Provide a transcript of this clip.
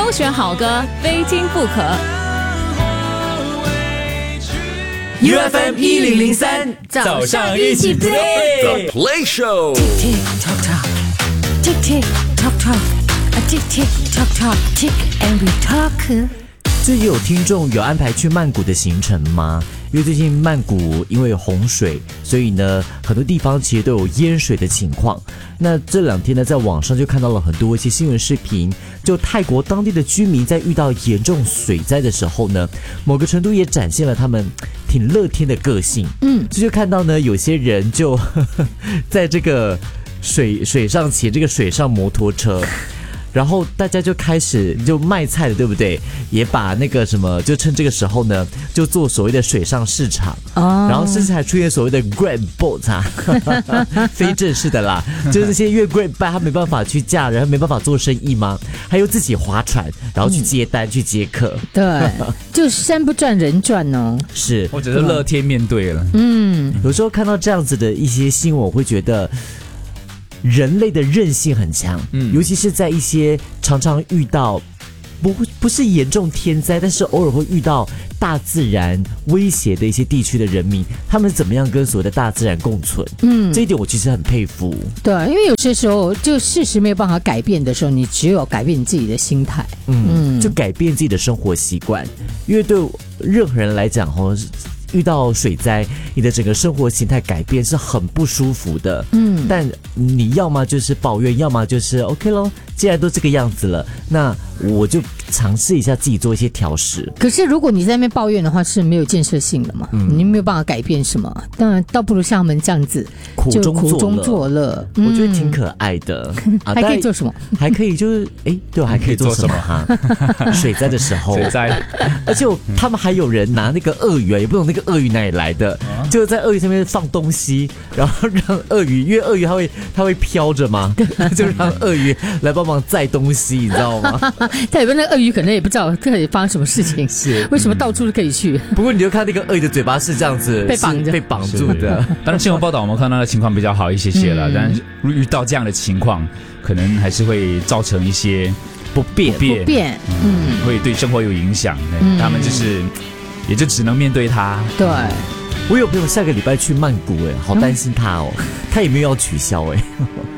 挑选好歌，非听不可。 UFM 1003早上一起 play The Play Show Tick tock tock, tick tick tock tock, tick tick tock tock, tick and we talk. 最近有听众有安排去曼谷的行程吗？因为最近曼谷因为有洪水，所以呢很多地方其实都有淹水的情况。那这两天呢，在网上就看到了很多一些新闻视频，就泰国当地的居民在遇到严重水灾的时候呢，某个程度也展现了他们挺乐天的个性。这就看到呢，有些人就在这个水上骑这个水上摩托车。然后大家就开始就卖菜的，对不对？也把那个什么，就趁这个时候呢，就做所谓的水上市场，然后甚至还出现所谓的 Grab Boat 啊，非正式的啦，就是那些越 Grab 他没办法去嫁人，没办法做生意吗？还有自己划船，然后去接单、去接客， 对，就山不转人转哦。 是， 我觉得乐天面对了。 有时候看到这样子的一些新闻，我会觉得。人类的韧性很强，尤其是在一些常常遇到不是严重天灾，但是偶尔会遇到大自然威胁的一些地区的人民，他们怎么样跟所谓的大自然共存？这一点我其实很佩服。 对，因为有些时候就事实没有办法改变的时候，你只有改变你自己的心态， 就改变自己的生活习惯。因为对任何人来讲，遇到水灾，你的整个生活形态改变是很不舒服的。但你要么就是抱怨，要么就是 OK 咯，既然都这个样子了，那我就尝试一下自己做一些调试。 可是如果你在那边抱怨的话，是没有建设性的嘛，你没有办法改变什么。当然倒不如像他们这样子苦中作乐， 我觉得挺可爱的。 还可以做什么？ 还可以就是对，还可以做什么哈？水灾的时候， 水灾， 而且他们还有人拿那个鳄鱼啊，也不懂那个鳄鱼哪里来的，就在鳄鱼上面放东西，然后让鳄鱼，因为鳄鱼它会飘着嘛，就让鳄鱼来帮忙载东西，你知道吗？ 他以为那个鳄鱼可能也不知道这里发生什么事情，是为什么到处都可以去？ 不过你就看那个鳄鱼的嘴巴是这样子被绑住的。 当然新闻报道我们看到的情况比较好一些了，但是遇到这样的情况，可能还是会造成一些不便，会对生活有影响。他们就是也就只能面对它。 对， 我有朋友下个礼拜去曼谷，好担心他哦，他也没有要取消